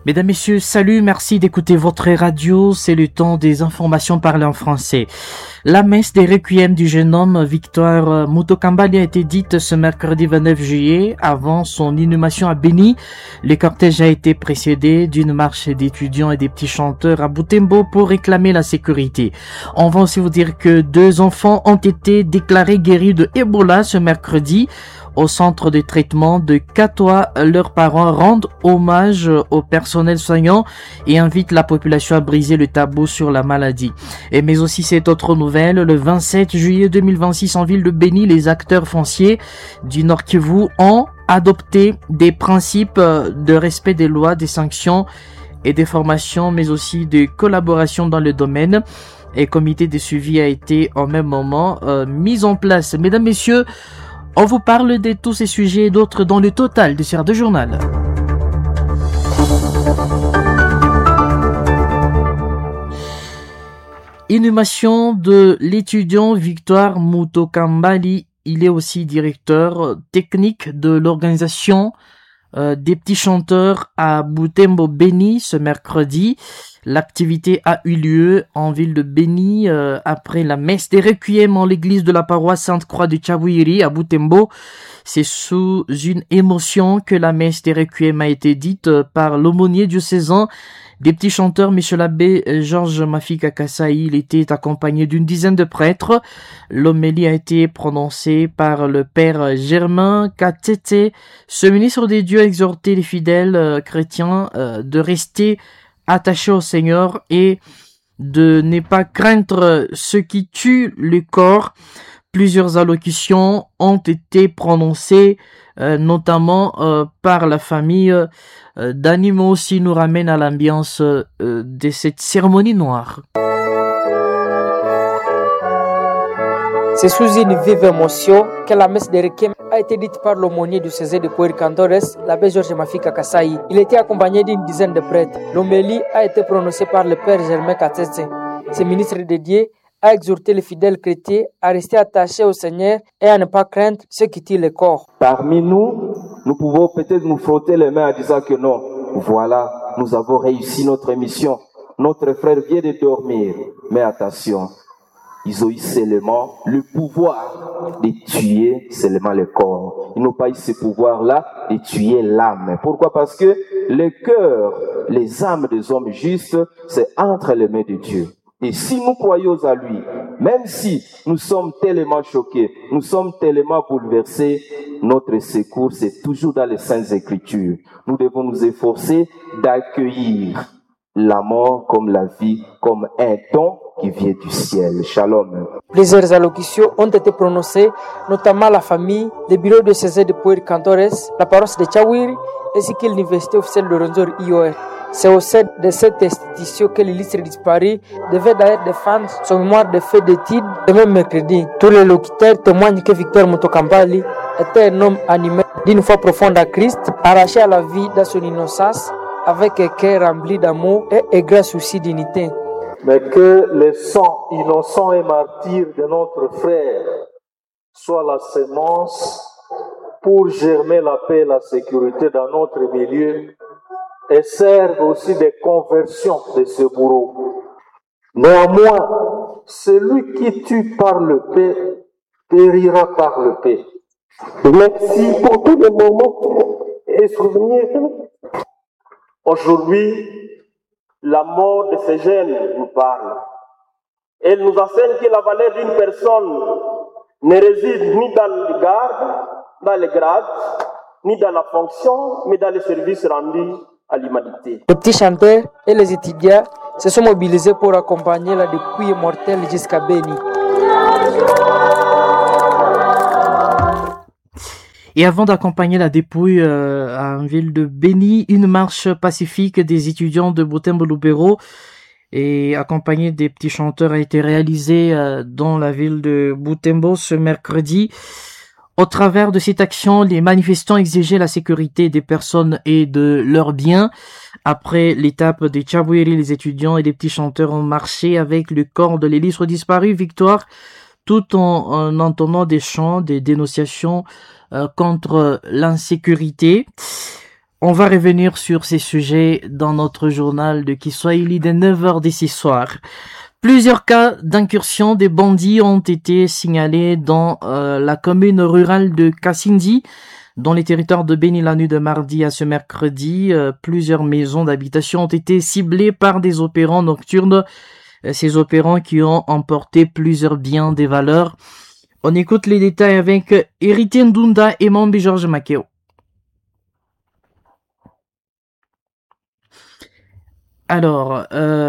Mesdames, Messieurs, salut, merci d'écouter votre radio, c'est le temps des informations parlées en français. La messe des requiem du jeune homme Victor Mutokambali a été dite ce mercredi 29 juillet avant son inhumation à Beni. Le cortège a été précédé d'une marche d'étudiants et des petits chanteurs à Butembo pour réclamer la sécurité. On va aussi vous dire que 2 enfants ont été déclarés guéris de Ebola ce mercredi. Au centre de traitement de Katoa, leurs parents rendent hommage au personnel soignant et invitent la population à briser le tabou sur la maladie. Mais aussi cette autre nouvelle, le 27 juillet 2026 en ville de Beni, les acteurs fonciers du Nord Kivu ont adopté des principes de respect des lois, des sanctions et des formations, mais aussi de collaboration dans le domaine. Et comité de suivi a été en même moment mis en place. Mesdames, Messieurs, on vous parle de tous ces sujets et d'autres dans le total de Sierra de Journal. Inhumation de l'étudiant Victor Mutokambali. Il est aussi directeur technique de l'organisation des petits chanteurs à Butembo Beni ce mercredi. L'activité a eu lieu en ville de Beni après la messe des requiem en l'église de la paroisse Sainte-Croix de Tchabouiri à Butembo. C'est sous une émotion que la messe des requiem a été dite par l'aumônier diocésain des petits chanteurs, Monsieur l'abbé Georges Mafika Kassaï. Il était accompagné d'une dizaine de prêtres. L'homélie a été prononcée par le père Germain Katete. Ce ministre des dieux a exhorté les fidèles chrétiens de rester attachés au Seigneur et de ne pas craindre ce qui tue le corps. Plusieurs allocutions ont été prononcées, notamment par la famille d'animaux, aussi nous ramène à l'ambiance de cette cérémonie noire. C'est sous une vive émotion que la messe de requiem a été dite par l'aumônier du César de Puercantores, l'abbé Georges Mafika Kassaï. Il était accompagné d'une dizaine de prêtres. L'homélie a été prononcée par le père Germain Katete. Ce ministre dédié a exhorté les fidèles chrétiens à rester attachés au Seigneur et à ne pas craindre ce qui tue le corps. Parmi nous, nous pouvons peut-être nous frotter les mains en disant que non, voilà, nous avons réussi notre mission. Notre frère vient de dormir. Mais attention, ils ont eu seulement le pouvoir de tuer seulement le corps. Ils n'ont pas eu ce pouvoir-là de tuer l'âme. Pourquoi? Parce que le cœur, les âmes des hommes justes, c'est entre les mains de Dieu. Et si nous croyons à lui, même si nous sommes tellement choqués, nous sommes tellement bouleversés, notre secours, c'est toujours dans les Saintes Écritures. Nous devons nous efforcer d'accueillir la mort comme la vie, comme un don qui vient du ciel. Shalom. Plusieurs allocutions ont été prononcées, notamment la famille, le bureau de César de Puercantores, la paroisse de Tchabouiri, ainsi que l'université officielle de Rwenzori IOR. C'est au sein de cette institution que l'illustre disparu devait d'ailleurs défendre son mémoire de fait d'études le même mercredi. Tous les locuteurs témoignent que Victor Mutokambali était un homme animé d'une foi profonde à Christ, arraché à la vie dans son innocence, avec un cœur rempli d'amour et grand souci d'unité. Mais que le sang innocent et martyr de notre frère soit la sémence pour germer la paix et la sécurité dans notre milieu et serve aussi de conversion de ce bourreau. Néanmoins, celui qui tue par le paix périra par le paix. Merci pour tous les moments et souvenirs. Aujourd'hui, la mort de ces jeunes nous parle. Elle nous enseigne que la valeur d'une personne ne réside ni dans le grade, ni dans la fonction, mais dans le service rendu à l'humanité. Les petits chanteurs et les étudiants se sont mobilisés pour accompagner la dépouille mortelle jusqu'à Beni. Et avant d'accompagner la dépouille à une ville de Beni, une marche pacifique des étudiants de Butembo Lubero et accompagnée des petits chanteurs a été réalisée dans la ville de Butembo ce mercredi. Au travers de cette action, les manifestants exigeaient la sécurité des personnes et de leurs biens. Après l'étape de Tchabouiri, les étudiants et les petits chanteurs ont marché avec le corps de l'illustre disparu Victoire, tout en entonnant des chants, des dénonciations contre l'insécurité. On va revenir sur ces sujets dans notre journal de Kiswahili de 9h d'ici soir. Plusieurs cas d'incursion des bandits ont été signalés dans la commune rurale de Kasindi, dans les territoires de Beni la nuit de mardi à ce mercredi. Plusieurs maisons d'habitation ont été ciblées par des opérants nocturnes, ces opérants qui ont emporté plusieurs biens des valeurs. On écoute les détails avec Héritier Ndunda et Mambi Georges Makeo. Alors,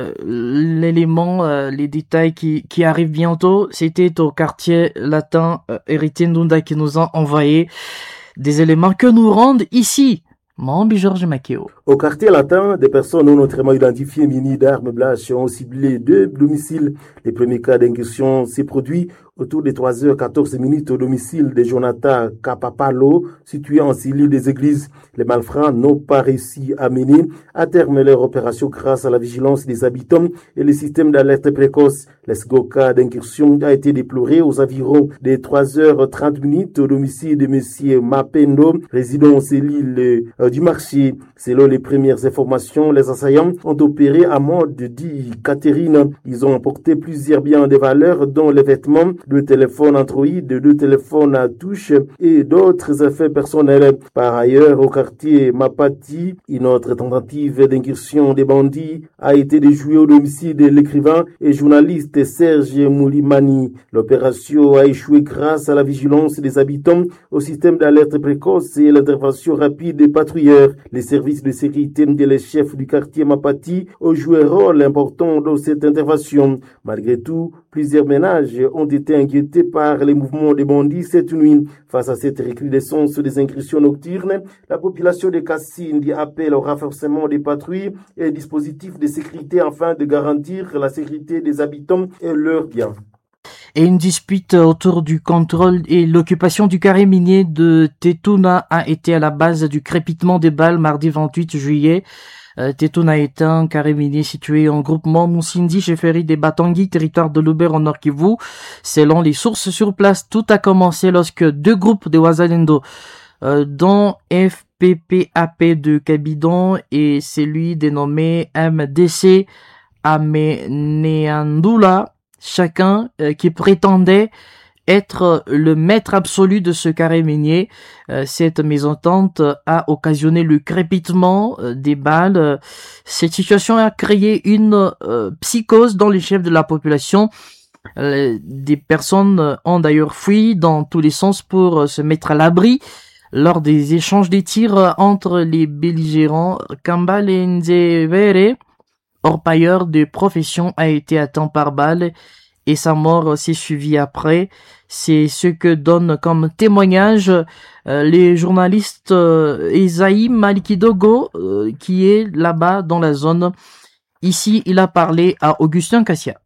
l'élément, les détails qui arrivent bientôt, c'était au quartier latin Héritier Ndunda qui nous a envoyé des éléments que nous rendent ici. Mambi Georges Makeo. Au quartier latin, des personnes non notamment identifiées munies d'armes blanches ont ciblé 2 domiciles. Les premiers cas d'incursion s'est produit autour de 3h14 au domicile de Jonathan Kapapalo, situé en Sili des Églises. Les malfrats n'ont pas réussi à mener à terme leur opération grâce à la vigilance des habitants et le système d'alerte précoce. Le second cas d'incursion a été déploré aux environs de 3h30 au domicile de M. Mapendo, résident au Sili du marché. Selon les premières informations, les assaillants ont opéré à mode dit Catherine. Ils ont emporté plusieurs biens de valeur, dont les vêtements, 2 téléphones Android, 2 téléphones à touche et d'autres effets personnels. Par ailleurs, au quartier Mapati, une autre tentative d'incursion des bandits a été déjouée au domicile de l'écrivain et journaliste Serge Moulimani. L'opération a échoué grâce à la vigilance des habitants, au système d'alerte précoce et l'intervention rapide des patrouilleurs. Les services de sécurité et les chefs du quartier Mapati ont joué un rôle important dans cette intervention. Malgré tout, plusieurs ménages ont été inquiétés par les mouvements des bandits cette nuit. Face à cette recrudescence des incursions nocturnes, la population de Kasindi appelle au renforcement des patrouilles et dispositifs de sécurité afin de garantir la sécurité des habitants et leurs biens. Et une dispute autour du contrôle et l'occupation du carré minier de Tetuna a été à la base du crépitement des balles mardi 28 juillet. Tetuna est un carré minier situé en groupement Moussindi, chefferie des Batangi, territoire de Lubero en Nord Kivu. Selon les sources sur place, tout a commencé lorsque 2 groupes de Wazalendo, dont FPPAP de Kabidon et celui dénommé MDC Ameneandula, chacun qui prétendait être le maître absolu de ce carré minier. Cette mésentente a occasionné le crépitement des balles. Cette situation a créé une psychose dans les chefs de la population. Des personnes ont d'ailleurs fui dans tous les sens pour se mettre à l'abri. Lors des échanges des tirs entre les belligérants, Kambale Nzevere, orpailleur de profession, a été atteint par balle et sa mort s'est suivie après. C'est ce que donne comme témoignage les journalistes Esaïe Malikidogo qui est là-bas dans la zone. Ici, il a parlé à Augustin Kassia.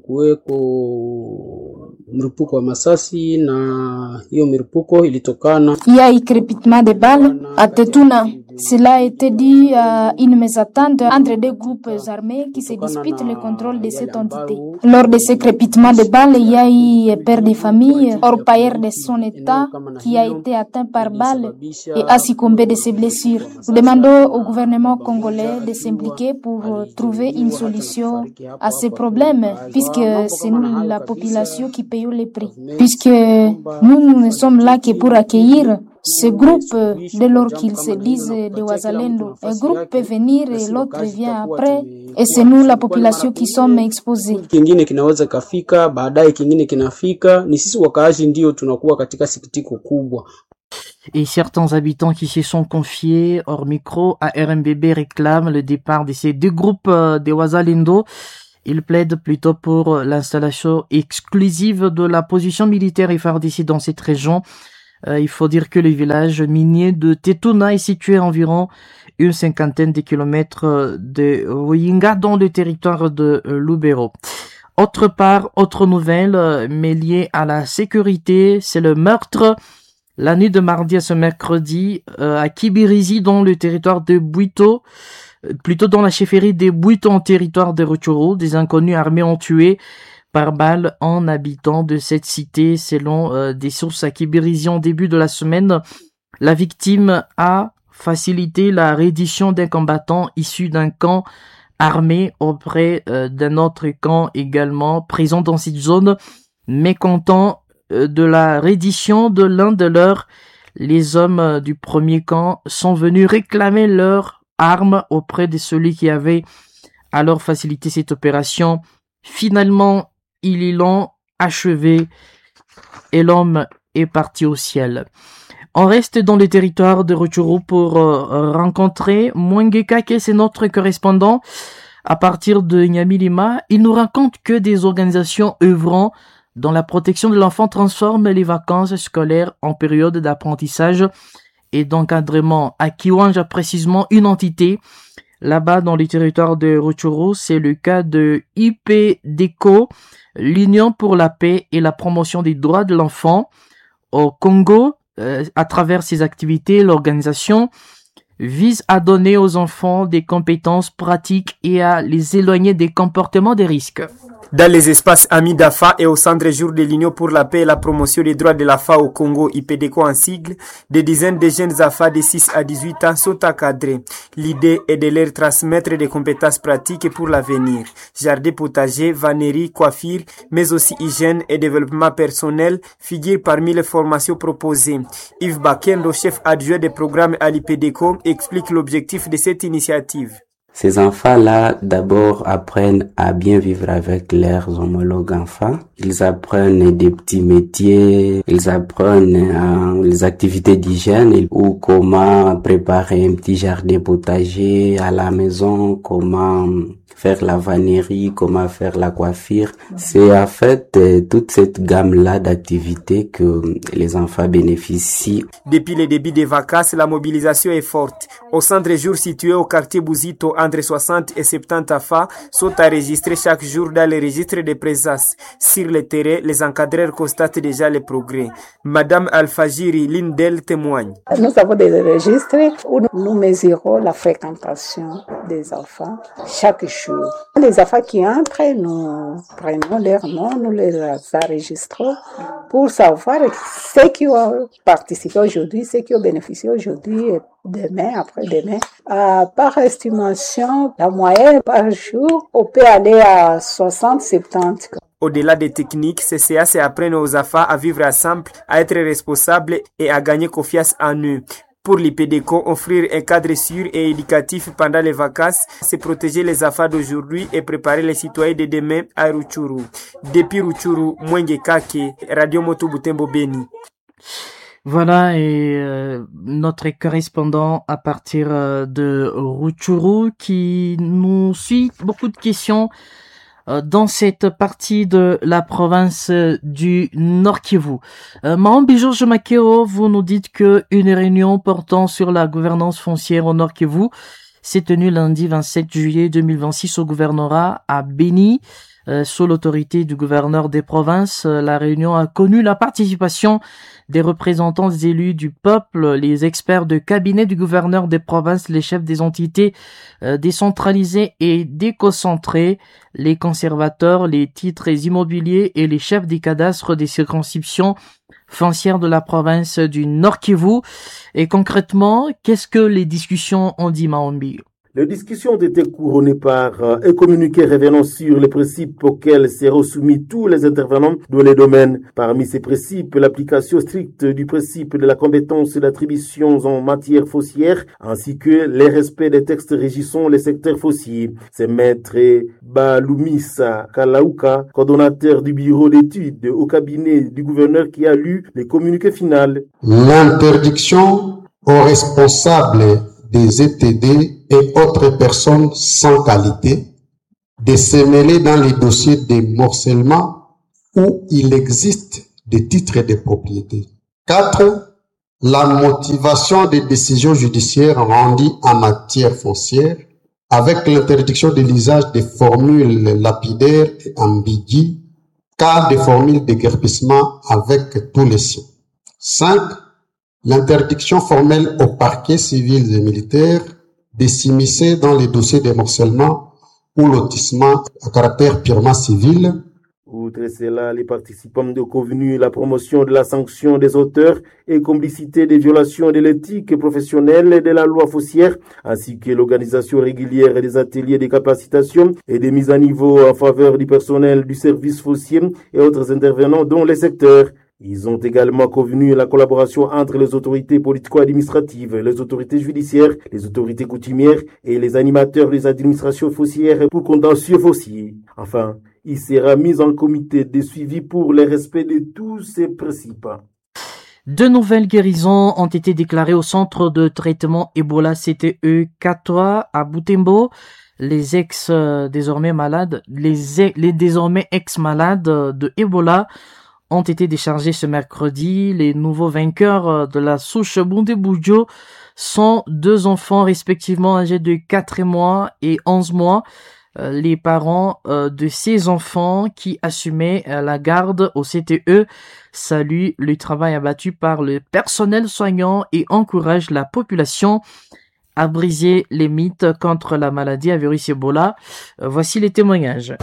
Kulikuweko mlipuko wa masasi na hiyo mlipuko ilitokana. Il y a eu crépitement de balles à Tetuna. Cela a été dit à une mésentente entre 2 groupes armés qui se disputent le contrôle de cette entité. Lors de ce crépitement de balles, il y a eu un père de famille, orpailleur de son état, qui a été atteint par balle et a succombé de ses blessures. Nous demandons au gouvernement congolais de s'impliquer pour trouver une solution à ces problèmes, puisque c'est nous, la population, qui payons les prix. Puisque nous ne sommes là que pour accueillir ce groupe, dès lors qu'ils se disent de Wazalendo. Un groupe peut venir et l'autre vient après, et c'est nous, la population, qui sommes exposés. Kingine kinaweza kafika, baadaye kingine kinafika, ni sisi wakaaji ndio tunakuwa katika sikitiko kubwa. Et certains habitants qui se sont confiés hors micro à RMBB réclament le départ de ces 2 groupes de Wazalendo. Ils plaident plutôt pour l'installation exclusive de la position militaire FARDC dans cette région. Il faut dire que le village minier de Tetuna est situé à environ une 50aine de kilomètres de Ruyinga dans le territoire de Lubero. Autre part, autre nouvelle, mais liée à la sécurité, c'est le meurtre la nuit de mardi à ce mercredi à Kibirizi dans le territoire de Bouito, plutôt dans la chefferie de Bouito en territoire de Rutshuru. Des inconnus armés ont tué par balle un habitant de cette cité, selon des sources à Kibirizi en début de la semaine. La victime a faciliter la reddition d'un combattant issu d'un camp armé auprès d'un autre camp également présent dans cette zone, mécontent de la reddition de l'un de leurs. Les hommes du premier camp sont venus réclamer leurs armes auprès de celui qui avait alors facilité cette opération. Finalement, ils l'ont achevé et l'homme est parti au ciel. On reste dans le territoire de Rutshuru pour rencontrer Mwenge Kake, c'est notre correspondant à partir de Nyamilima. Il nous raconte que des organisations œuvrant dans la protection de l'enfant transforment les vacances scolaires en période d'apprentissage et d'encadrement. À Kiwanja, précisément, une entité là-bas dans les territoires de Rutshuru, c'est le cas de IPDECO, l'Union pour la paix et la promotion des droits de l'enfant au Congo. À travers ses activités, l'organisation vise à donner aux enfants des compétences pratiques et à les éloigner des comportements de risque. Dans les espaces Amis d'AFA et au centre jour de l'Union pour la paix et la promotion des droits de l'AFA au Congo, IPDECO en sigle, des dizaines de jeunes AFA de 6 à 18 ans sont encadrés. L'idée est de leur transmettre des compétences pratiques pour l'avenir. Jardin potager, vannerie, coiffure, mais aussi hygiène et développement personnel figurent parmi les formations proposées. Yves Bakendo, chef adjoint des programmes à l'IPDECO, explique l'objectif de cette initiative. Ces enfants-là, d'abord, apprennent à bien vivre avec leurs homologues enfants. Ils apprennent des petits métiers, ils apprennent les activités d'hygiène ou comment préparer un petit jardin potager à la maison, comment faire la vannerie, comment faire la coiffure. C'est en fait toute cette gamme-là d'activités que les enfants bénéficient. Depuis le début des vacances, la mobilisation est forte. Au centre jour situé au quartier Bouzito, entre 60 et 70 AFA sont enregistrés chaque jour dans les registres de présence. Sur le terrain, les encadreurs constatent déjà les progrès. Madame Alfajiri, l'une d'elles, témoigne. Nous avons des registres où nous mesurons la fréquentation des enfants chaque jour. Les enfants qui entrent, nous prenons leur nom, nous les enregistrons pour savoir ceux qui ont participé aujourd'hui, ceux qui ont bénéficié aujourd'hui et demain, après-demain. Par estimation, la moyenne par jour, on peut aller à 60-70. Au-delà des techniques, ces CCAS apprennent aux AFA à vivre ensemble, à être responsables et à gagner confiance en eux. Pour l'IPDECO, offrir un cadre sûr et éducatif pendant les vacances, c'est protéger les AFA d'aujourd'hui et préparer les citoyens de demain à Rutshuru. Depuis Rutshuru, Mwenge Kake, Radio Moto Butembo Beni. Voilà, et notre correspondant à partir de Rutshuru qui nous suit beaucoup de questions dans cette partie de la province du Nord Kivu. Maombi Georges Makeo, vous nous dites que une réunion portant sur la gouvernance foncière au Nord Kivu s'est tenue lundi 27 juillet 2026 au gouvernorat à Beni. Sous l'autorité du gouverneur des provinces, la réunion a connu la participation des représentants élus du peuple, les experts de cabinet du gouverneur des provinces, les chefs des entités décentralisées et déconcentrées, les conservateurs, les titres immobiliers et les chefs des cadastres des circonscriptions foncières de la province du Nord Kivu. Et concrètement, qu'est-ce que les discussions ont dit, Maombi? Les discussions ont été couronnées par un communiqué révélant sur les principes auxquels seront soumis tous les intervenants dans les domaines. Parmi ces principes, l'application stricte du principe de la compétence et d'attribution en matière foncière, ainsi que les respects des textes régissant les secteurs fonciers. C'est Maître Balumisa Kalauka, coordonnateur du bureau d'études au cabinet du gouverneur, qui a lu le communiqué final. L'interdiction aux responsables des ETD et autres personnes sans qualité de se mêler dans les dossiers de morcellement où il existe des titres de propriété. 4. La motivation des décisions judiciaires rendues en matière foncière avec l'interdiction de l'usage des formules lapidaires et ambiguës, car des formules de déguerpissement avec tous les signes. 5. L'interdiction formelle aux parquets civils et militaires de s'immiscer dans les dossiers de morcellement ou lotissement à caractère purement civil Outre cela, les participants ont convenu la promotion de la sanction des auteurs et complicité des violations de l'éthique professionnelle et de la loi foncière, ainsi que l'organisation régulière des ateliers de capacitation et des mises à niveau en faveur du personnel du service foncier et autres intervenants dans les secteurs. Ils ont également convenu la collaboration entre les autorités politico-administratives, les autorités judiciaires, les autorités coutumières et les animateurs des administrations foncières pour contentieux fonciers. Enfin, il sera mis en comité de suivi pour le respect de tous ces principes. 2 nouvelles guérisons ont été déclarées au centre de traitement Ebola CTE Katoa à Butembo. Les désormais malades, les désormais ex-malades de Ebola ont été déchargés ce mercredi. Les nouveaux vainqueurs de la souche Bundibugyo sont 2 enfants respectivement âgés de 4 mois et 11 mois. Les parents de ces enfants qui assumaient la garde au CTE saluent le travail abattu par le personnel soignant et encouragent la population à briser les mythes contre la maladie à virus Ebola. Voici les témoignages.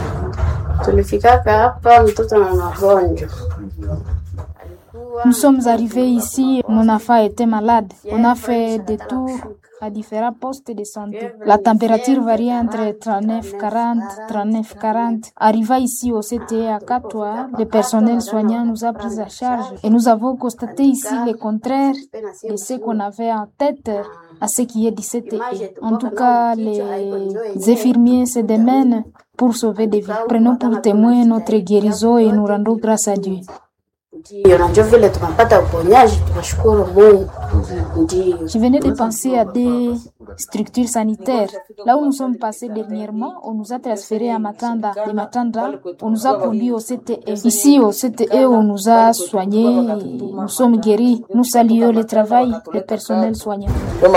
Nous sommes arrivés ici, mon enfant était malade. On a fait des tours à différents postes de santé. La température varie entre 39-40. Arriva ici au CTE à Katoa, le personnel soignant nous a pris à charge et nous avons constaté ici le contraire de ce qu'on avait en tête à ce qui est du CTE. En tout cas, les infirmiers se démènent pour sauver des vies. Prenons pour témoin notre guérison et nous rendons grâce à Dieu. Je venais de penser à des structures sanitaires. Là où nous sommes passés dernièrement, on nous a transférés à Matanda. De Matanda, on nous a conduits au CTE. Ici, au CTE, on nous a soignés. Nous sommes guéris. Nous saluons le travail des personnels soignants.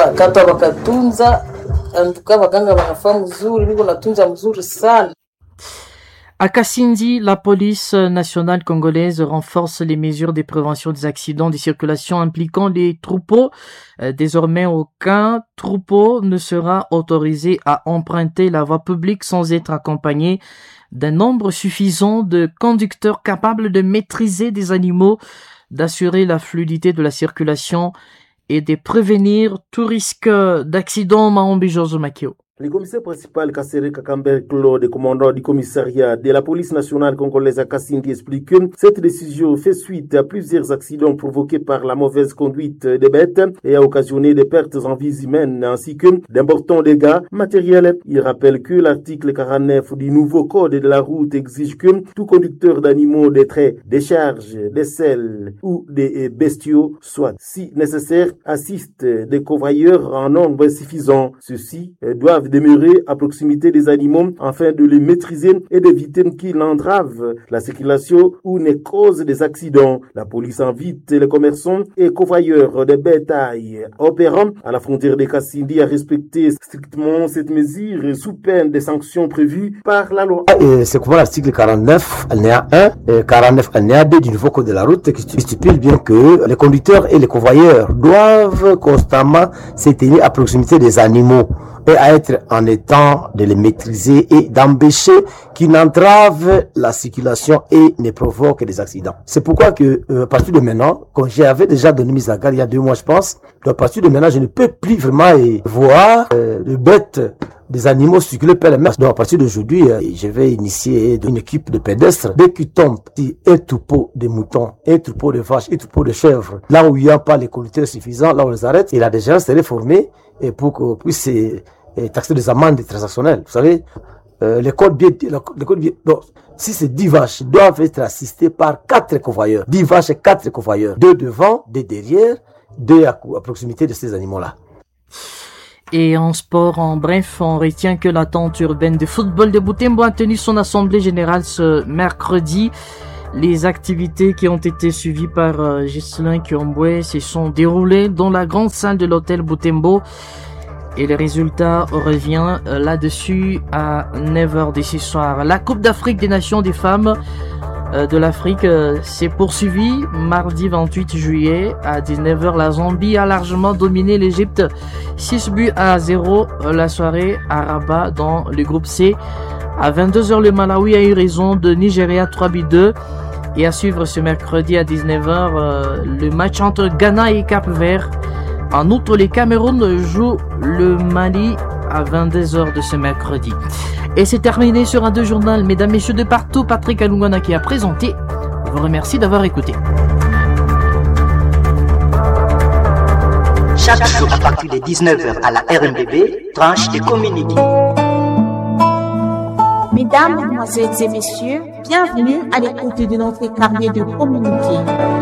À Kasindi, la police nationale congolaise renforce les mesures de prévention des accidents de circulation impliquant les troupeaux. Désormais, aucun troupeau ne sera autorisé à emprunter la voie publique sans être accompagné d'un nombre suffisant de conducteurs capables de maîtriser des animaux, d'assurer la fluidité de la circulation et de prévenir tout risque d'accident. Maombi Georges Makio. Le commissaire principal Kassere Kakamber Claude, commandant du commissariat de la police nationale congolaise à Kasindi, explique que cette décision fait suite à plusieurs accidents provoqués par la mauvaise conduite des bêtes et a occasionné des pertes en vies humaines ainsi que d'importants dégâts matériels. Il rappelle que l'article 49 du nouveau code de la route exige que tout conducteur d'animaux, des traits, des charges, des selles ou des bestiaux soit, si nécessaire, assiste des convoyeurs en nombre suffisant. Ceux-ci doivent demeurer à proximité des animaux afin de les maîtriser et d'éviter qu'ils n'entravent la circulation ou ne causent des accidents. La police invite les commerçants et convoyeurs de bétail opérant à la frontière de Kasindi à respecter strictement cette mesure sous peine des sanctions prévues par la loi. C'est comme l'article 49 alinéa 1 et 49 alinéa 2 du nouveau code de la route qui stipule bien que les conducteurs et les convoyeurs doivent constamment se tenir à proximité des animaux et à être en état de les maîtriser et d'empêcher qu'ils n'entravent la circulation et ne provoquent des accidents. C'est pourquoi que à partir de maintenant, quand j'avais déjà donné mise à garde il y a 2 mois je pense, à partir de maintenant je ne peux plus vraiment voir de bêtes, des animaux circuler par la mer. Donc à partir d'aujourd'hui, je vais initier une équipe de pédestres. Dès qu'ils tombent un troupeau de moutons, un troupeau de vaches, un troupeau de chèvres, là où il n'y a pas les conducteurs suffisants, là on les arrête et là déjà serait formé et pour qu'on puisse taxer des amendes transactionnelles. Vous savez, les codes bien, donc, si c'est 10 vaches, doivent être assistés par 4 convoyeurs. 10 vaches et 4 convoyeurs. 2 devant, 2 derrière, 2 à proximité de ces animaux-là. Et en sport, en bref, on retient que la tente urbaine de football de Butembo a tenu son assemblée générale ce mercredi. Les activités qui ont été suivies par Ghislain Kiombwe se sont déroulées dans la grande salle de l'hôtel Butembo. Et le résultat revient là-dessus à 9h de ce soir. La Coupe d'Afrique des Nations des femmes de l'Afrique s'est poursuivie mardi 28 juillet à 19h. La Zambie a largement dominé l'Égypte 6-0 la soirée à Rabat dans le groupe C. À 22h, le Malawi a eu raison de Nigeria 3-2. Et à suivre ce mercredi à 19h, le match entre Ghana et Cap-Vert. En outre, les Cameroun jouent le Mali à 22h de ce mercredi. Et c'est terminé sur un 2 journal. Mesdames, messieurs de partout, Patrick Alungwana qui a présenté. Je vous remercie d'avoir écouté. Chaque jour à partir de 19h à la RMBB, tranche de communiqué. Mesdames, Mesdemoiselles et Messieurs, bienvenue à l'écoute de notre carnet de communiqué.